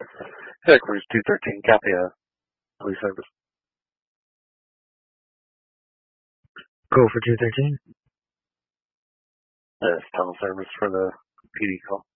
Headquarters 213, copy police service. Go for 213. Tunnel service for the PD call.